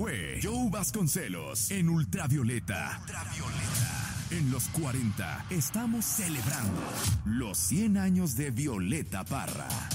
fue Joe Vasconcelos en Ultravioleta. En los 40 estamos celebrando los 100 años de Violeta Parra.